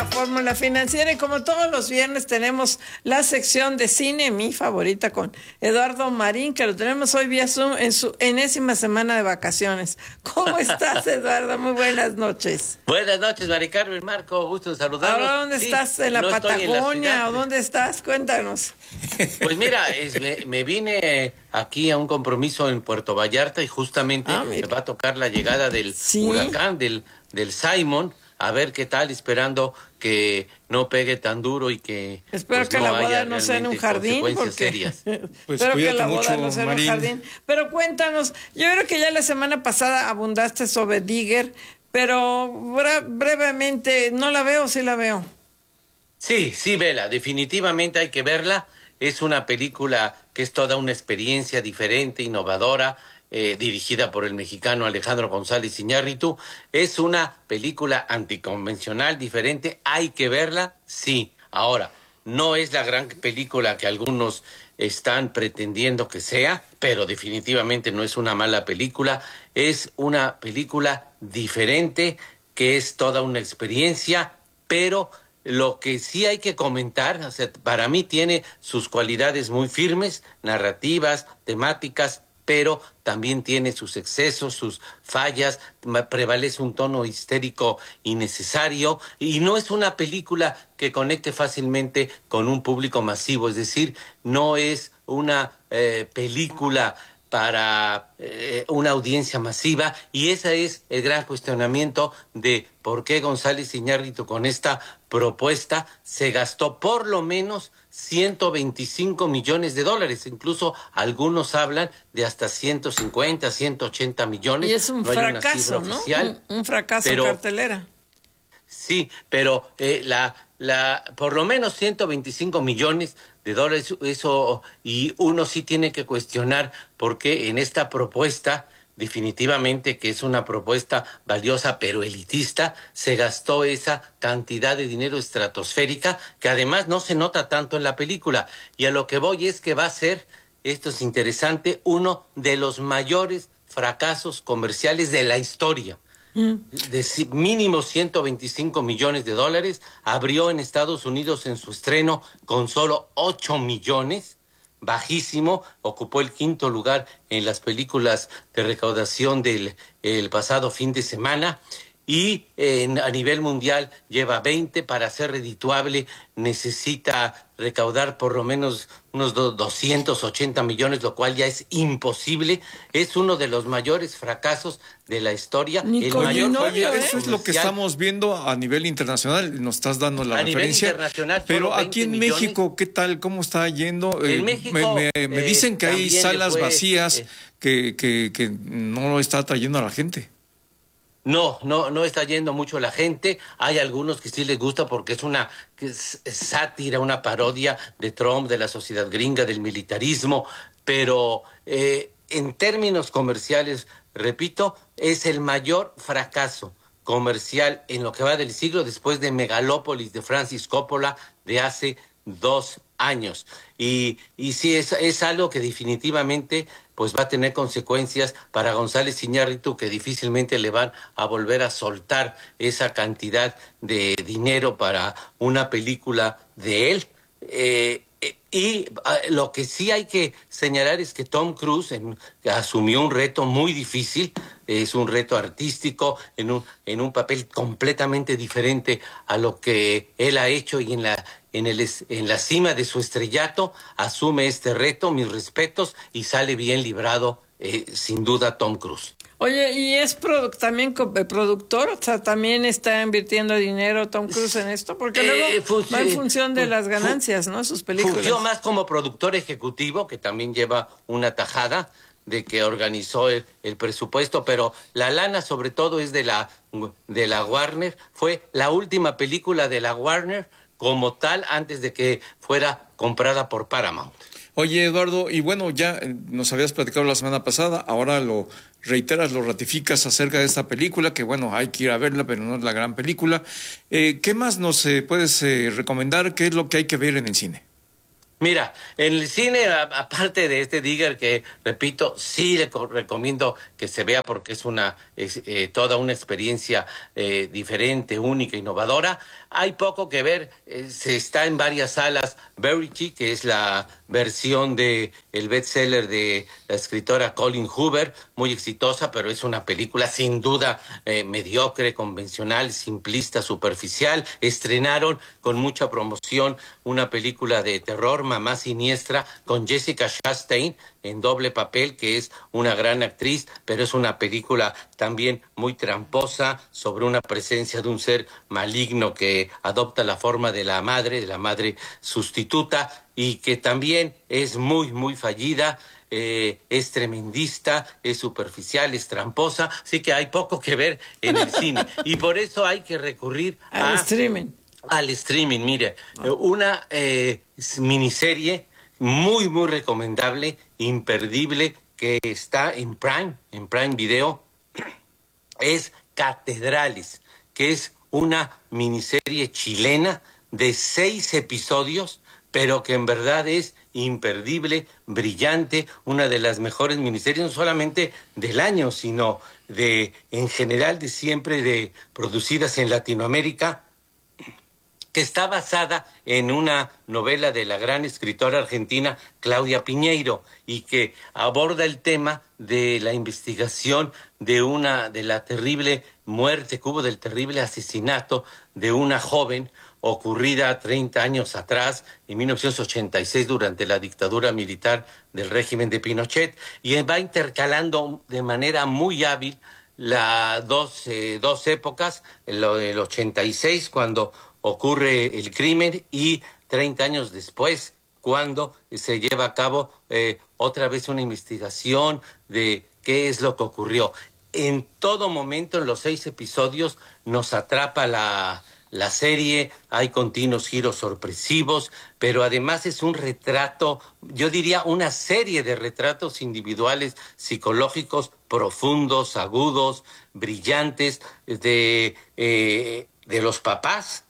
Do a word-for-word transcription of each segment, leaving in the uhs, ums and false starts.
a Fórmula Financiera y como todos los viernes tenemos la sección de cine, mi favorita, con Eduardo Marín, que lo tenemos hoy vía Zoom en su enésima semana de vacaciones. ¿Cómo estás, Eduardo? Muy buenas noches. Buenas noches, Mari Carmen, Marco, gusto en saludarlos. ¿Ahora dónde sí, estás? ¿En la no Patagonia? en la ¿O dónde estás? Cuéntanos. Pues mira, es, me, me vine aquí a un compromiso en Puerto Vallarta y justamente Ah, me va a tocar la llegada del ¿Sí? huracán, del, del Simon, a ver qué tal, esperando que no pegue tan duro y que Espero pues, que no la boda haya no sea en un jardín, consecuencias porque serias. Pues espero que la cuídate boda mucho, no sea en un Marín. jardín. Pero cuéntanos, yo creo que ya la semana pasada abundaste sobre Digger, pero bre- brevemente, ¿no la veo o sí la veo? Sí, sí, vela, definitivamente hay que verla. Es una película que es toda una experiencia diferente, innovadora, eh, dirigida por el mexicano Alejandro González Iñárritu. Es una película anticonvencional, diferente, hay que verla, sí. Ahora, no es la gran película que algunos están pretendiendo que sea, pero definitivamente no es una mala película. Es una película diferente, que es toda una experiencia, pero lo que sí hay que comentar, o sea, para mí tiene sus cualidades muy firmes, narrativas, temáticas, pero también tiene sus excesos, sus fallas, ma- prevalece un tono histérico innecesario y no es una película que conecte fácilmente con un público masivo, es decir, no es una eh, película para eh, una audiencia masiva y ese es el gran cuestionamiento de por qué González Iñárritu con esta propuesta se gastó por lo menos ciento veinticinco millones de dólares, incluso algunos hablan de hasta ciento cincuenta, ciento ochenta millones. Y es un No hay una cifra fracaso, ¿no? oficial, Un, un fracaso en pero cartelera. sí, pero eh, la, la, por lo menos ciento veinticinco millones de dólares, eso, y uno sí tiene que cuestionar por qué en esta propuesta, definitivamente que es una propuesta valiosa pero elitista, se gastó esa cantidad de dinero estratosférica que además no se nota tanto en la película. Y a lo que voy es que va a ser, esto es interesante, uno de los mayores fracasos comerciales de la historia de ci- mínimo ciento veinticinco millones de dólares, abrió en Estados Unidos en su estreno con solo ocho millones, bajísimo, ocupó el quinto lugar en las películas de recaudación del el pasado fin de semana y en- a nivel mundial lleva veinte. Para ser redituable necesita recaudar por lo menos unos do- doscientos ochenta millones, lo cual ya es imposible. Es uno de los mayores fracasos de la historia, Ni el con mayor Linorio, fracaso ¿eh? Eso es lo que comercial estamos viendo a nivel internacional, nos estás dando la a nivel referencia. internacional. Pero Solo aquí en veinte millones. México, ¿qué tal? ¿Cómo está yendo? En Eh, México, me, me- me eh, dicen que hay también le salas fue, vacías eh, que, que, que no lo está trayendo a la gente. No, no, no está yendo mucho la gente. Hay algunos que sí les gusta porque es una que es- es sátira, una parodia de Trump, de la sociedad gringa, del militarismo. Pero eh, en términos comerciales, repito, es el mayor fracaso comercial en lo que va del siglo después de Megalópolis de Francis Coppola de hace dos años. Y, y sí, es, es algo que definitivamente pues va a tener consecuencias para González Iñárritu, que difícilmente le van a volver a soltar esa cantidad de dinero para una película de él. Eh, eh, y ah, lo que sí hay que señalar es que Tom Cruise en- asumió un reto muy difícil, es un reto artístico en un, en un papel completamente diferente a lo que él ha hecho y en la, en el, es- en la cima de su estrellato asume este reto, mis respetos, y sale bien librado, eh, sin duda, Tom Cruise. Oye, ¿y es produ- también co- eh, productor? O sea, ¿también está invirtiendo dinero Tom Cruise en esto? Porque Eh, luego func- va en función de fu- las fu- ganancias, ¿no? Sus películas. Fungió más como productor ejecutivo, que también lleva una tajada de que organizó el, el presupuesto, pero la lana sobre todo es de la, de la Warner. Fue la última película de la Warner como tal antes de que fuera comprada por Paramount. Oye, Eduardo, y bueno, ya eh, nos habías platicado la semana pasada, ahora lo reiteras, lo ratificas acerca de esta película, que bueno, hay que ir a verla, pero no es la gran película. Eh, ¿qué más nos eh, puedes eh, recomendar? ¿Qué es lo que hay que ver en el cine? Mira, en el cine, a- aparte de este Digger, que repito, sí le co- recomiendo que se vea porque es una es, eh, toda una experiencia eh, diferente, única, innovadora. hay poco que ver, eh, se está en varias salas. Verity, que es la versión de el bestseller de la escritora Colleen Hoover, muy exitosa, pero es una película sin duda eh, mediocre, convencional, simplista, superficial. Estrenaron con mucha promoción una película de terror, Mamá Siniestra, con Jessica Chastain en doble papel, que es una gran actriz, pero es una película también muy tramposa sobre una presencia de un ser maligno que adopta la forma de la madre, de la madre sustituta, y que también es muy, muy fallida. Eh, es tremendista, es superficial, es tramposa, así que hay poco que ver en el cine. Y por eso hay que recurrir al a, streaming. Al streaming, mire, una eh, miniserie muy, muy recomendable, imperdible, que está en Prime, en Prime Video, es Catedrales, que es una miniserie chilena de seis episodios, pero que en verdad es imperdible, brillante, una de las mejores miniseries, no solamente del año, sino de, en general, de siempre, de producidas en Latinoamérica, que está basada en una novela de la gran escritora argentina Claudia Piñeiro, y que aborda el tema de la investigación de una, de la terrible muerte que hubo, del terrible asesinato de una joven ocurrida treinta años atrás, en mil novecientos ochenta y seis, durante la dictadura militar del régimen de Pinochet, y va intercalando de manera muy hábil las dos, eh, dos épocas, lo del ochenta y seis, cuando ocurre el crimen, y treinta años después, cuando se lleva a cabo eh, otra vez una investigación de qué es lo que ocurrió. En todo momento, en los seis episodios, nos atrapa la... La serie, hay continuos giros sorpresivos, pero además es un retrato, yo diría una serie de retratos individuales, psicológicos, profundos, agudos, brillantes, de, eh, de los papás,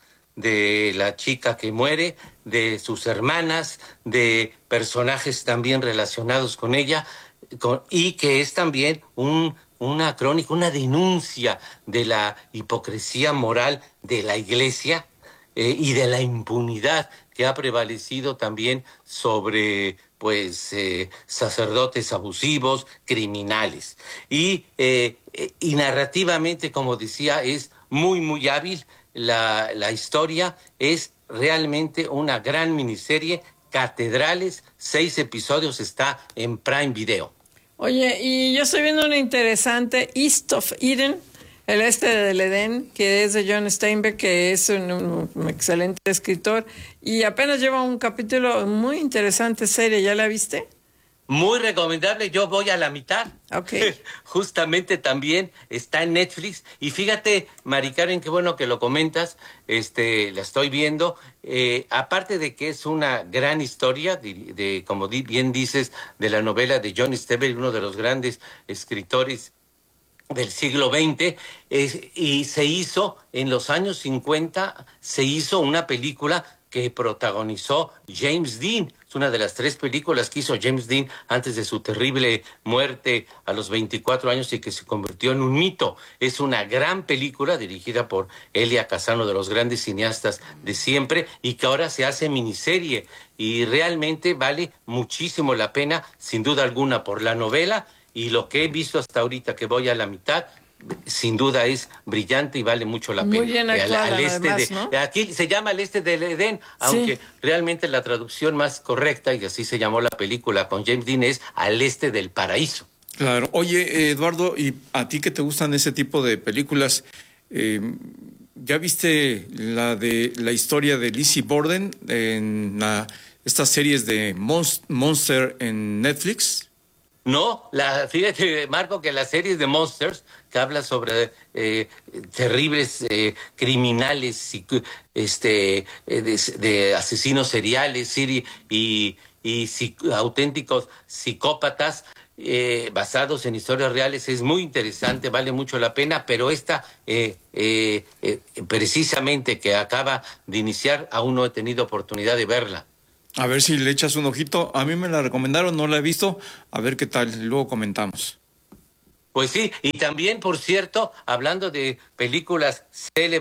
de la chica que muere, de sus hermanas, de personajes también relacionados con ella, con, y que es también un... una crónica, una denuncia de la hipocresía moral de la Iglesia eh, y de la impunidad que ha prevalecido también sobre pues eh, sacerdotes abusivos, criminales. Y, eh, y narrativamente, como decía, es muy, muy hábil. La, la historia es realmente una gran miniserie. Catedrales, seis episodios, está en Prime Video. Oye, y yo estoy viendo una interesante, East of Eden, el este del Edén, que es de John Steinbeck, que es un, un, un excelente escritor, y apenas lleva un capítulo muy interesante serie. ¿Ya la viste? Muy recomendable, yo voy a la mitad. Okay. Justamente también está en Netflix. Y fíjate, Mari Karen, qué bueno que lo comentas, este, la estoy viendo. Eh, aparte de que es una gran historia, de, de como di, bien dices, de la novela de John Steinbeck, uno de los grandes escritores del siglo veinte, eh, y se hizo en los años cincuenta, se hizo una película que protagonizó James Dean. Es una de las tres películas que hizo James Dean antes de su terrible muerte a los veinticuatro años y que se convirtió en un mito. Es una gran película dirigida por Elia Kazan, de los grandes cineastas de siempre, y que ahora se hace miniserie, y realmente vale muchísimo la pena, sin duda alguna, por la novela, y lo que he visto hasta ahorita, que voy a la mitad, sin duda es brillante y vale mucho la pena. Muy bien actuada, al, al este además, de, ¿no? Aquí se llama El Este del Edén, aunque sí. realmente la traducción más correcta, y así se llamó la película con James Dean, es Al Este del Paraíso. Claro. Oye, Eduardo, ¿y a ti que te gustan ese tipo de películas, eh, ya viste la de la historia de Lizzie Borden en la, estas series de Monst- Monster en Netflix? No, la, fíjate, Marco, que las series de Monsters, que habla sobre eh, terribles eh, criminales, y, este, eh, de, de asesinos seriales y, y, y psic, auténticos psicópatas, eh, basados en historias reales, es muy interesante, vale mucho la pena, pero esta eh, eh, eh, precisamente que acaba de iniciar, aún no he tenido oportunidad de verla. A ver si le echas un ojito. A mí me la recomendaron, no la he visto. A ver qué tal, luego comentamos. Pues sí, y también, por cierto, hablando de películas célebres,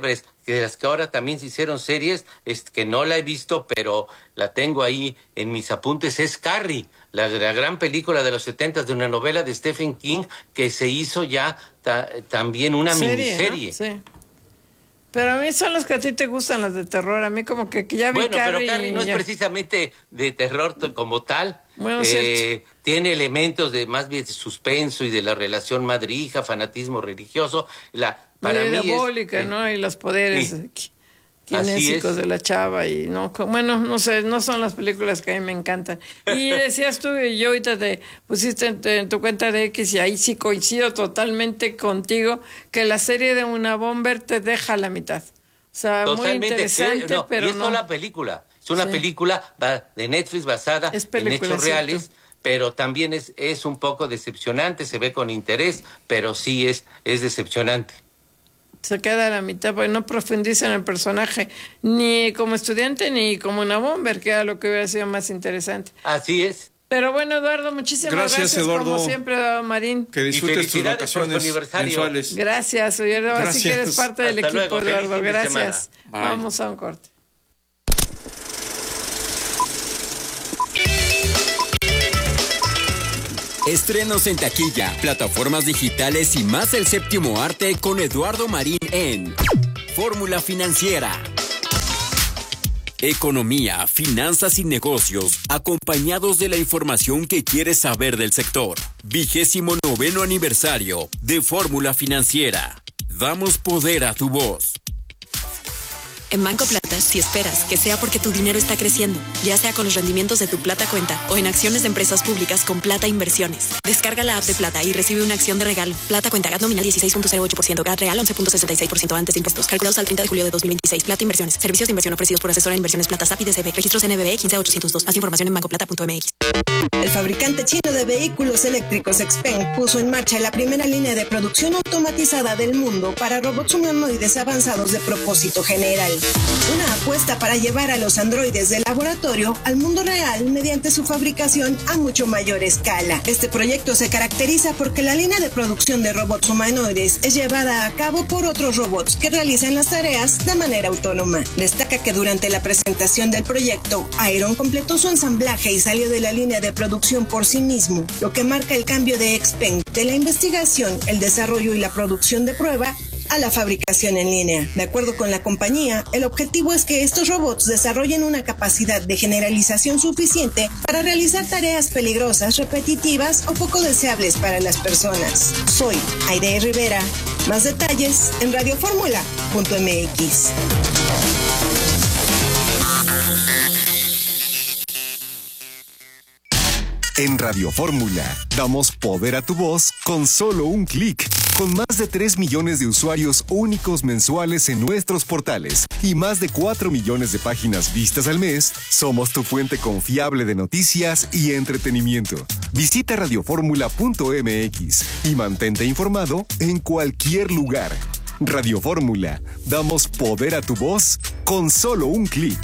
que de las que ahora también se hicieron series, es que no la he visto, pero la tengo ahí en mis apuntes, es Carrie, la, la gran película de los setentas de una novela de Stephen King que se hizo ya ta, también una Serie, miniserie. ¿no? Sí. Pero a mí son los que a ti te gustan, las de terror. A mí como que, que ya vi Bueno, Carrie. pero Carrie no ya. es precisamente de terror t- como tal. Bueno, eh, cierto. tiene elementos de más bien de suspenso y de la relación madre-hija, fanatismo religioso. La, para y mí diabólica, es, eh, ¿no? Y los poderes sí. qui- Así kinésicos es. de la chava y no, co- bueno, no sé, no son las películas que a mí me encantan. Y decías tú, y yo ahorita te pusiste en, en tu cuenta de X y ahí sí coincido totalmente contigo, que la serie de Una Bomber te deja a la mitad. O sea, muy Totalmente, interesante, que- no, pero y es no. sola película. Es una Sí. película ba- de Netflix basada Es en película, hechos cierto. reales, pero también es, es un poco decepcionante, se ve con interés, pero sí es, es decepcionante. Se queda a la mitad, porque no profundiza en el personaje, ni como estudiante, ni como Una Bomber, que era lo que hubiera sido más interesante. Así es. Pero bueno, Eduardo, muchísimas gracias, Gracias, Eduardo. como siempre, Eduardo Marín. Que disfrutes tus felicidades por tu vacaciones aniversario. mensuales. Gracias, oye, así Gracias. que eres parte del Hasta equipo, luego, feliz Eduardo. fin de Gracias. semana. Bye. Vamos a un corte. Estrenos en taquilla, plataformas digitales y más del séptimo arte con Eduardo Marín en Fórmula Financiera. Economía, finanzas y negocios, acompañados de la información que quieres saber del sector. Vigésimo noveno aniversario de Fórmula Financiera. Damos poder a tu voz. En Banco Plata, si esperas que sea porque tu dinero está creciendo, ya sea con los rendimientos de tu Plata Cuenta o en acciones de empresas públicas con Plata Inversiones. Descarga la app de Plata y recibe una acción de regalo. Plata Cuenta, G A T nominal dieciséis punto cero ocho por ciento, G A T real once punto sesenta y seis por ciento antes de impuestos. Calculados al treinta de julio de dos mil veintiséis. Plata Inversiones. Servicios de inversión ofrecidos por Asesora de Inversiones Plata S A P y D C B. Registros N B B quince ochocientos dos. Más información en bancoplata punto m x. El fabricante chino de vehículos eléctricos XPeng puso en marcha la primera línea de producción automatizada del mundo para robots humanoides avanzados de propósito general. Una apuesta para llevar a los androides del laboratorio al mundo real mediante su fabricación a mucho mayor escala. Este proyecto se caracteriza porque la línea de producción de robots humanoides es llevada a cabo por otros robots que realizan las tareas de manera autónoma. Destaca que durante la presentación del proyecto, Iron completó su ensamblaje y salió de la línea de producción por sí mismo, lo que marca el cambio de XPeng de la investigación, el desarrollo y la producción de prueba a la fabricación en línea. De acuerdo con la compañía, el objetivo es que estos robots desarrollen una capacidad de generalización suficiente para realizar tareas peligrosas, repetitivas o poco deseables para las personas. Soy Aide Rivera. Más detalles en radioformula punto m x. En Radio Fórmula, damos poder a tu voz con solo un clic. Con más de tres millones de usuarios únicos mensuales en nuestros portales y más de cuatro millones de páginas vistas al mes, somos tu fuente confiable de noticias y entretenimiento. Visita radioformula punto m x y mantente informado en cualquier lugar. Radio Fórmula, damos poder a tu voz con solo un clic.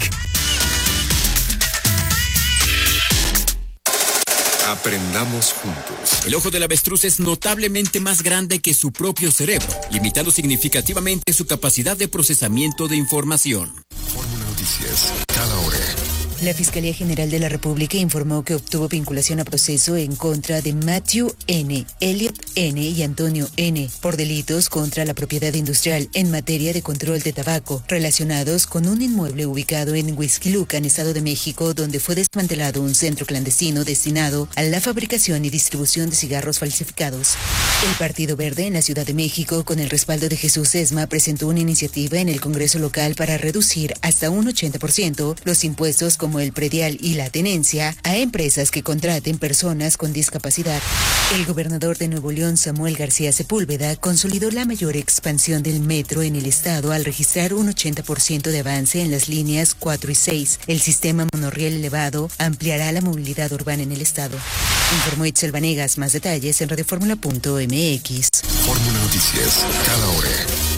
Aprendamos juntos. El ojo del avestruz es notablemente más grande que su propio cerebro, limitando significativamente su capacidad de procesamiento de información. Fórmula Noticias, cada hora. La Fiscalía General de la República informó que obtuvo vinculación a proceso en contra de Matthew N., Elliot N. y Antonio N. por delitos contra la propiedad industrial en materia de control de tabaco, relacionados con un inmueble ubicado en Huixquilucan, Estado de México, donde fue desmantelado un centro clandestino destinado a la fabricación y distribución de cigarros falsificados. El Partido Verde en la Ciudad de México, con el respaldo de Jesús Esma, presentó una iniciativa en el Congreso local para reducir hasta un ochenta por ciento los impuestos con como el predial y la tenencia a empresas que contraten personas con discapacidad. El gobernador de Nuevo León, Samuel García Sepúlveda, consolidó la mayor expansión del metro en el estado al registrar un ochenta por ciento de avance en las líneas cuatro y seis. El sistema monorriel elevado ampliará la movilidad urbana en el estado. Informó Itzel Vanegas. Más detalles en radioformula punto m x. Fórmula Noticias, cada hora.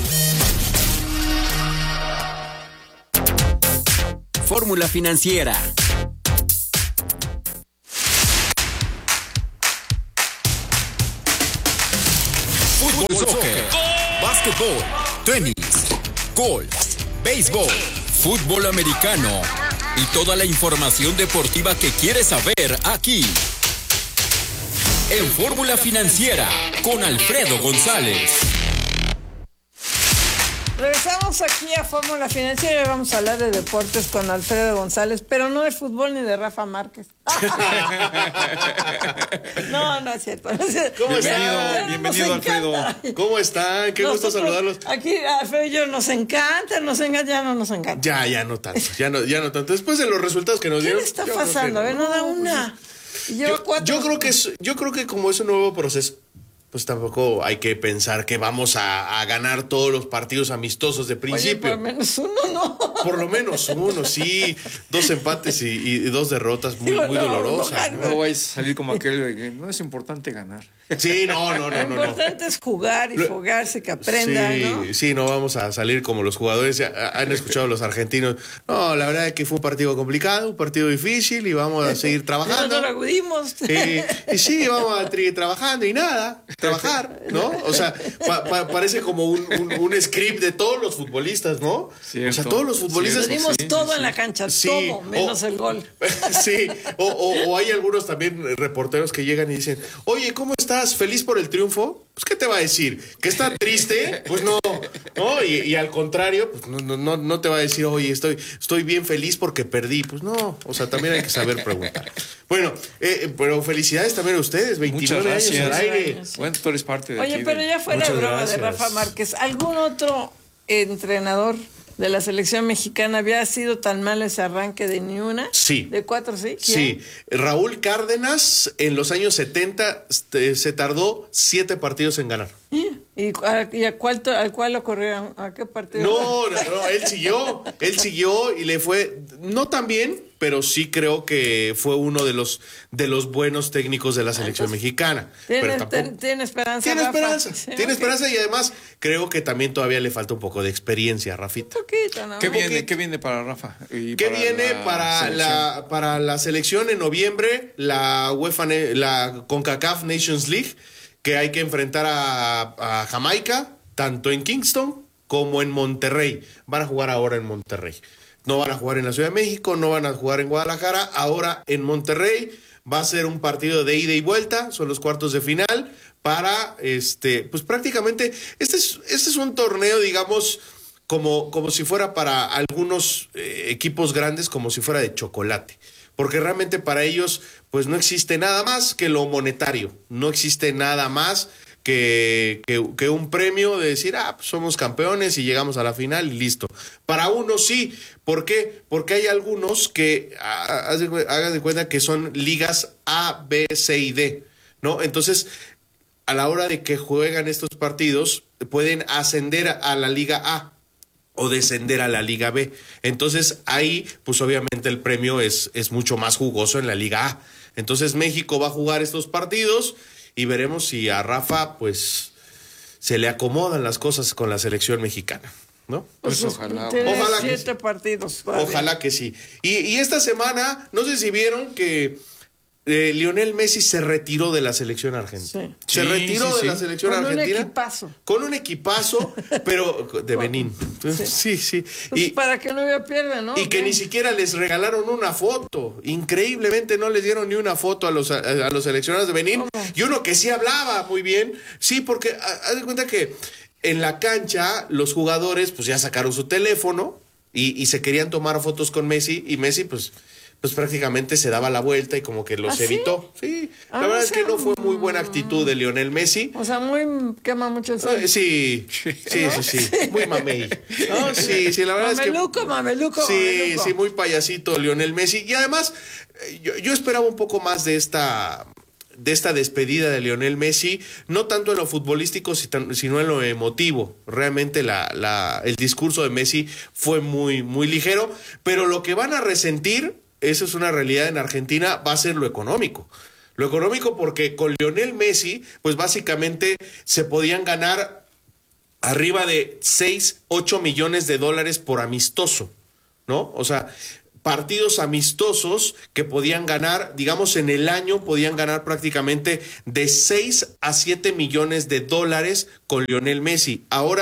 Fórmula Financiera. Fútbol, soccer, básquetbol, tenis, golf, béisbol, fútbol americano y toda la información deportiva que quieres saber aquí. En Fórmula Financiera, con Alfredo González. Regresamos aquí a Fórmula Financiera y vamos a hablar de deportes con Alfredo González, pero no de fútbol ni de Rafa Márquez. No, no es cierto. No es cierto. ¿Cómo Bienvenido, están? bienvenido Alfredo. ¿Cómo están? Qué gusto Nosotros, saludarlos. Aquí Alfredo y yo nos encanta, nos encanta, ya no nos encanta. Ya, ya no tanto, ya no, ya no tanto. Después de los resultados que nos ¿Qué dieron. le está yo creo pasando? que A ver, no da una. Lleva Yo, cuatro. yo creo que es, yo creo que como es un nuevo proceso, pues tampoco hay que pensar que vamos a, a ganar todos los partidos amistosos de Oye, principio. por lo menos uno, ¿no? Por lo menos uno, sí. Dos empates y, y dos derrotas muy, Digo, muy no, dolorosas. no, ¿no? No vais a salir como aquel de que no es importante ganar. Sí, no, no, no, Lo no. no. importante es jugar y Lo- jugarse, que aprenda, sí, ¿no? sí, no vamos a salir como los jugadores. Ya, han escuchado los argentinos. No, la verdad es que fue un partido complicado, un partido difícil y vamos a seguir trabajando. Nosotros lo acudimos. Eh, y sí, vamos a seguir trabajando y nada, trabajar, ¿no? O sea, pa- pa- parece como un, un, un script de todos los futbolistas, ¿no? Cierto. O sea, todos los futbolistas. Lo dimos Sí, todo sí, en la cancha, Sí, todo, menos o- el gol. Sí, o, o, o hay algunos también reporteros que llegan y dicen, oye, ¿cómo estás? ¿Feliz por el triunfo? Pues, ¿qué te va a decir? ¿Que está triste? Pues no, ¿no? Y, y al contrario, pues no, no, no, no te va a decir, oye, estoy, estoy bien feliz porque perdí. Pues no, o sea, también hay que saber preguntar. Bueno, eh, pero felicidades también a ustedes, Muchas veintinueve años gracias. al aire. Bueno, tú eres parte de Oye, aquí. pero de- ya fuera de Muchas broma de gracias. Rafa Márquez, ¿algún otro entrenador de la selección mexicana había sido tan mal ese arranque de ni una? Sí. ¿De cuatro, sí? ¿Quién? Sí, Raúl Cárdenas en los años setenta este, se tardó siete partidos en ganar. ¿Y a, y a cuál, to- al cuál lo corrieron? ¿A qué partido? No, no, no, él siguió, él siguió y le fue no tan bien, pero sí creo que fue uno de los de los buenos técnicos de la selección mexicana. ¿Tiene, Pero tampoco- ten- tiene esperanza, tiene Rafa? esperanza, Sí, tiene ok. esperanza y además creo que también todavía le falta un poco de experiencia, Rafita. Un poquito, ¿no? ¿Qué viene, poquito. ¿Qué viene para Rafa? Y ¿Qué para viene la para selección? la para la selección en noviembre? La UEFA, ne- la CONCACAF Nations League, que hay que enfrentar a, a Jamaica, tanto en Kingston como en Monterrey. Van a jugar ahora en Monterrey. No van a jugar en la Ciudad de México, no van a jugar en Guadalajara, ahora en Monterrey. Va a ser un partido de ida y vuelta, son los cuartos de final, para, este, pues prácticamente, este es, este es un torneo, digamos, como, como si fuera para algunos eh, equipos grandes, como si fuera de chocolate. Porque realmente para ellos, pues no existe nada más que lo monetario, no existe nada más que, que, que un premio de decir, ah, pues somos campeones y llegamos a la final y listo. Para unos sí, ¿por qué? Porque hay algunos que, ah, haz de cu- hagan de cuenta que son ligas A, B, C y D, ¿no? Entonces, a la hora de que juegan estos partidos, pueden ascender a la Liga A o descender a la Liga B. Entonces ahí, pues obviamente el premio es, es mucho más jugoso en la Liga A. Entonces México va a jugar estos partidos y veremos si a Rafa, pues, se le acomodan las cosas con la selección mexicana, ¿no? Pues Pues, ojalá. tiene Ojalá que siete partidos. Ojalá que sí. Y, y esta semana, no sé si vieron que eh, Lionel Messi se retiró de la selección argentina. Sí. Se Sí, retiró sí, de sí. la selección Con un argentina. equipazo. Con un equipazo, pero de Benín. Sí, sí. Pues Y, para que no hubiera pierde, ¿no? y que ni siquiera les regalaron una foto. Increíblemente no les dieron ni una foto a los, a, a los seleccionados de Benín. ¿Cómo? Y uno que sí hablaba muy bien. Sí, porque ha- haz de cuenta que en la cancha los jugadores pues ya sacaron su teléfono y, y se querían tomar fotos con Messi. Y Messi pues, pues prácticamente se daba la vuelta y como que los ¿Ah, sí? evitó. Sí, Ah, la verdad o es que sea, no fue muy buena actitud de Lionel Messi. O sea, muy quema mucho el sol. Eh, Sí, sí, sí, sí, muy mamey. No, sí, sí, la verdad Mameluco, es que... mameluco, Sí, mameluco. sí, muy payasito Lionel Messi. Y además, eh, yo, yo esperaba un poco más de esta, de esta despedida de Lionel Messi, no tanto en lo futbolístico, si tan- sino en lo emotivo. Realmente la, la, el discurso de Messi fue muy, muy ligero, pero lo que van a resentir, eso es una realidad en Argentina, va a ser lo económico. Lo económico porque con Lionel Messi, pues básicamente se podían ganar arriba de seis, ocho millones de dólares por amistoso, ¿no? O sea, partidos amistosos que podían ganar, digamos en el año, podían ganar prácticamente de seis a siete millones de dólares con Lionel Messi. Ahora,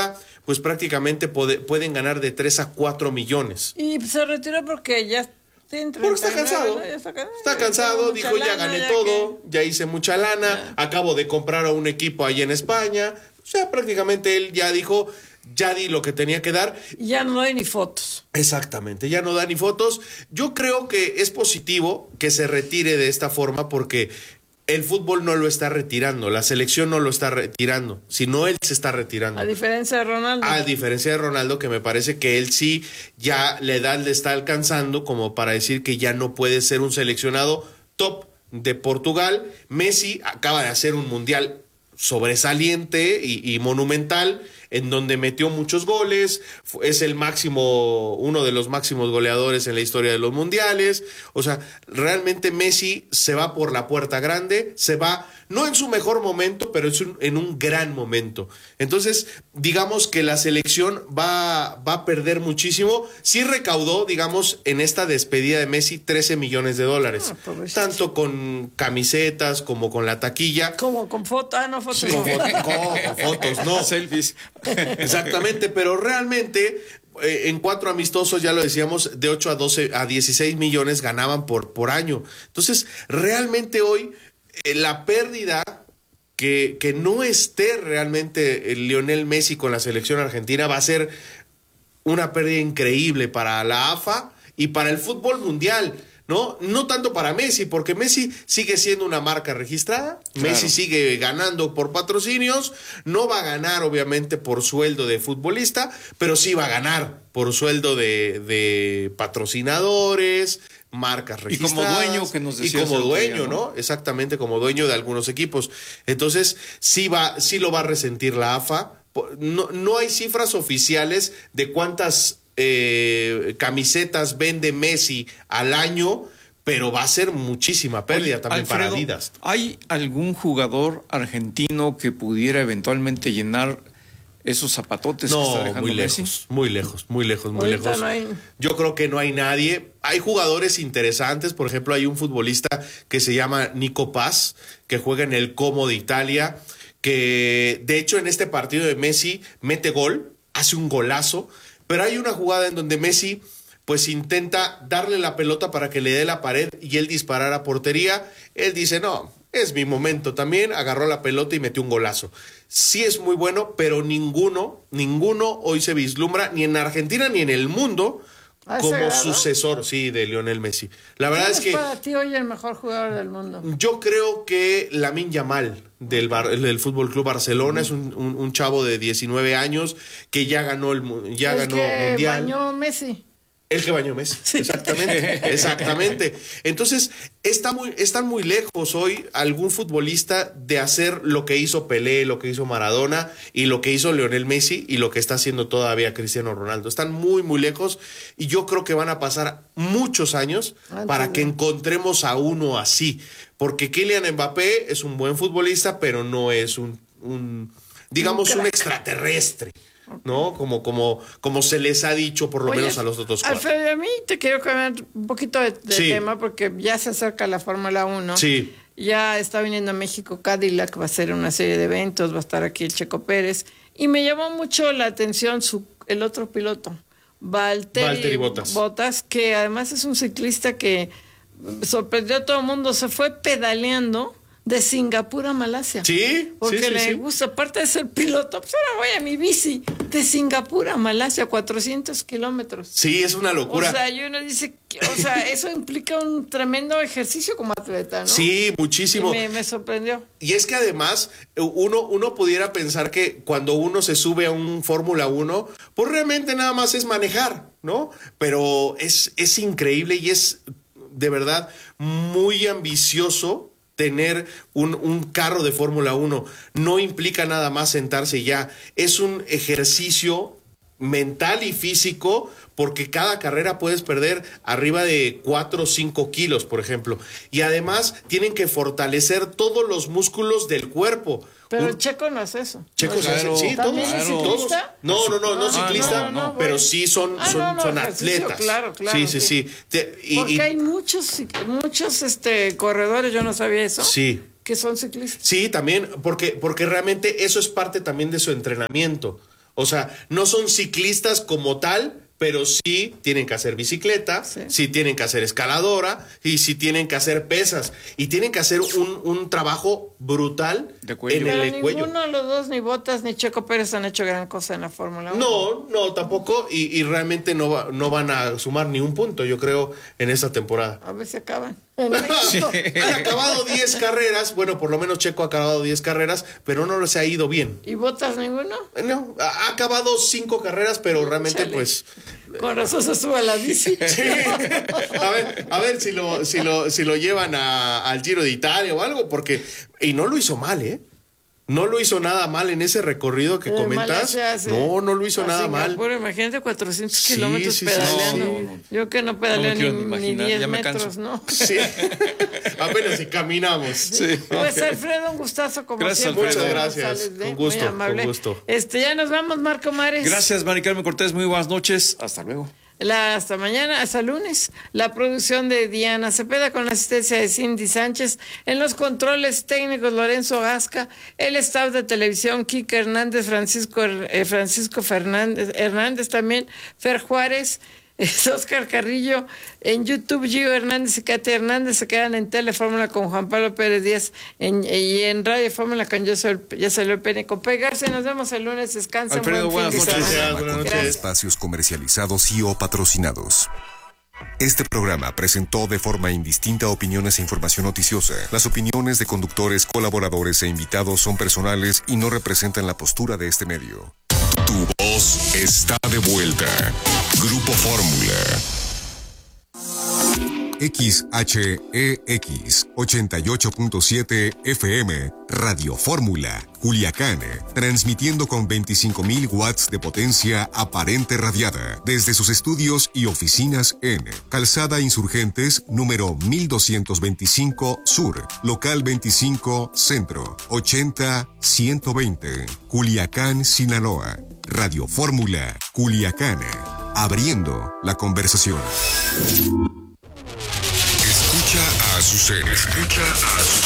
pues prácticamente puede, pueden ganar de tres a cuatro millones. Y se retiró porque ya... Porque está cansado. Está, está cansado, dijo, ya gané ya todo, que... ya hice mucha lana, ya. Acabo de comprar a un equipo ahí en España. O sea, prácticamente él ya dijo, ya di lo que tenía que dar. Ya no hay ni fotos. Exactamente, ya no da ni fotos. Yo creo que es positivo que se retire de esta forma porque el fútbol no lo está retirando, la selección no lo está retirando, sino él se está retirando. A diferencia de Ronaldo. A diferencia de Ronaldo, que me parece que él sí, ya la edad le está alcanzando como para decir que ya no puede ser un seleccionado top de Portugal. Messi acaba de hacer un mundial sobresaliente y, y monumental, en donde metió muchos goles, es el máximo, uno de los máximos goleadores en la historia de los mundiales. O sea, realmente Messi se va por la puerta grande, se va, no en su mejor momento, pero es un, en un gran momento. Entonces, digamos que la selección va, va a perder muchísimo. Sí recaudó, digamos, en esta despedida de Messi, trece millones de dólares. Ah, tanto con camisetas como con la taquilla. Como con fotos, ah, no fotos. Sí, con, con, con fotos, no. Selfies. Exactamente, pero realmente eh, en cuatro amistosos, ya lo decíamos, de ocho a doce a dieciséis millones ganaban por, por año. Entonces, realmente hoy eh, la pérdida que, que no esté realmente el Lionel Messi con la selección argentina va a ser una pérdida increíble para la A F A y para el fútbol mundial. ¿No? No tanto para Messi, porque Messi sigue siendo una marca registrada, claro. Messi sigue ganando por patrocinios, no va a ganar obviamente por sueldo de futbolista, pero sí va a ganar por sueldo de, de patrocinadores, marcas registradas. Y como dueño, que nos decías. Y como dueño, día, ¿no? Exactamente, como dueño de algunos equipos. Entonces, sí, va, sí lo va a resentir la A F A. No, no hay cifras oficiales de cuántas Eh, camisetas vende Messi al año, pero va a ser muchísima pérdida. Oye, también Alfredo, para Adidas. ¿Hay algún jugador argentino que pudiera eventualmente llenar esos zapatotes no, que está dejando muy Messi? lejos, muy lejos, muy lejos, muy Ahorita lejos. No hay... Yo creo que no hay nadie. Hay jugadores interesantes, por ejemplo, hay un futbolista que se llama Nico Paz, que juega en el Como de Italia, que de hecho en este partido de Messi mete gol, hace un golazo. Pero hay una jugada en donde Messi pues intenta darle la pelota para que le dé la pared y él disparar a portería. Él dice, no, es mi momento también. Agarró la pelota y metió un golazo. Sí es muy bueno, pero ninguno, ninguno hoy se vislumbra, ni en Argentina ni en el mundo, como sucesor, sí, de Lionel Messi. La verdad es que... ¿Quién es para ti hoy el mejor jugador del mundo? Yo creo que Lamine Yamal del, Bar, del Fútbol Club Barcelona, uh-huh. es un, un, un chavo de diecinueve años que ya ganó el ya el ganó que mundial. Bañó Messi. El que bañó Messi, sí. exactamente, exactamente. Entonces, está muy, están muy lejos hoy algún futbolista de hacer lo que hizo Pelé, lo que hizo Maradona y lo que hizo Lionel Messi y lo que está haciendo todavía Cristiano Ronaldo. Están muy, muy lejos y yo creo que van a pasar muchos años ah, para sí, que bien. encontremos a uno así. Porque Kylian Mbappé es un buen futbolista, pero no es un, un digamos, un, un extraterrestre. ¿No? Como, como, como se les ha dicho por lo Oye, menos a los otros cuatro. Alfredo, a mí te quiero cambiar un poquito de, de sí. tema porque ya se acerca la Fórmula uno. Sí. Ya está viniendo a México Cadillac, va a hacer una serie de eventos, va a estar aquí el Checo Pérez. Y me llamó mucho la atención su, el otro piloto, Valtteri, Valtteri Bottas. Bottas, que además es un ciclista que sorprendió a todo el mundo. Se fue pedaleando de Singapur a Malasia. Sí, porque sí, sí, le sí. gusta, aparte de ser piloto, pues ahora voy a mi bici de Singapur a Malasia, cuatrocientos kilómetros. Sí, es una locura. O sea, y uno dice, que, o sea, eso implica un tremendo ejercicio como atleta, ¿no? Sí, muchísimo. Y me, me sorprendió. Y es que además, uno, uno pudiera pensar que cuando uno se sube a un Fórmula uno, pues realmente nada más es manejar, ¿no? Pero es, es increíble y es de verdad muy ambicioso tener un, un carro de Fórmula uno. No implica nada más sentarse ya. Es un ejercicio mental y físico porque cada carrera puedes perder arriba de cuatro o cinco kilos, por ejemplo. Y además tienen que fortalecer todos los músculos del cuerpo. Pero un... el Checo no es eso. Checo no se hace, sí, todos. ¿También es ciclista? No, no, no, no, no ciclista, ah, no, no, pero bueno. sí son, ah, son, no, no, son ejercicio, atletas. Claro, claro. Sí, sí, sí. sí. Te, y, Porque y... hay muchos, muchos este, corredores, yo no sabía eso. Sí. Que son ciclistas. Sí, también, porque, porque realmente eso es parte también de su entrenamiento. O sea, no son ciclistas como tal, pero sí tienen que hacer bicicleta, sí, sí tienen que hacer escaladora y sí tienen que hacer pesas. Y tienen que hacer un, un trabajo brutal de cuello. en el Pero cuello. Ninguno de los dos, ni Bottas ni Checo Pérez, han hecho gran cosa en la Fórmula uno. No, no, tampoco. Y, y realmente no, va, no van a sumar ni un punto, yo creo, en esta temporada. A ver si acaban. Sí. Han acabado diez carreras, bueno, por lo menos Checo ha acabado diez carreras, pero no les ha ido bien. ¿Y Bottas ninguno? No, ha acabado cinco carreras, pero realmente Chale. pues... Con razón se sube a la bici. Sí. A ver, a ver si lo, si lo, si lo llevan a, al Giro de Italia o algo, porque... Y no lo hizo mal, ¿eh? No lo hizo nada mal en ese recorrido que Eh, comentas. hace, No, no lo hizo nada Singapur, mal. Imagínate cuatrocientos Sí, kilómetros sí, sí, pedaleando. no, no, no. Yo que no pedaleo No me quiero ni, ni ni imaginar, diez ya me metros, canso. ¿no? Sí. Apenas si caminamos. Sí. Pues Alfredo, un gustazo como Gracias, siempre. Alfredo. Muchas gracias. González, Con ¿eh? gusto, Muy amable. con gusto. Este, ya nos vamos, Marco Mares. Gracias, Mari Carmen Cortés. Muy buenas noches. Hasta luego. La, hasta mañana, hasta lunes. La producción de Diana Cepeda con la asistencia de Cindy Sánchez. En los controles técnicos, Lorenzo Gasca. El staff de televisión, Kike Hernández, Francisco, eh, Francisco Fernández, Hernández también, Fer Juárez, es Oscar Carrillo. En YouTube, Gio Hernández y Katia Hernández se quedan en Telefórmula con Juan Pablo Pérez Díaz en, y en Radio Fórmula con Yo Soy, Ya Salió el Pene con Pegarse. Nos vemos el lunes. Descansen. Alfredo, buen fin buenas de noches. semana. Gracias, buenas noches. Gracias. Espacios comercializados y o patrocinados. Este programa presentó de forma indistinta opiniones e información noticiosa. Las opiniones de conductores, colaboradores e invitados son personales y no representan la postura de este medio. Tu voz está de vuelta. Grupo Fórmula. X H E X ochenta y ocho punto siete F M, Radio Fórmula, Culiacán, transmitiendo con veinticinco mil watts de potencia aparente radiada desde sus estudios y oficinas en Calzada Insurgentes, número mil doscientos veinticinco Sur, local veinticinco Centro, ochenta ciento veinte, Culiacán, Sinaloa. Radio Fórmula, Culiacán, abriendo la conversación. Escucha a Azucena. Escucha a Azucena.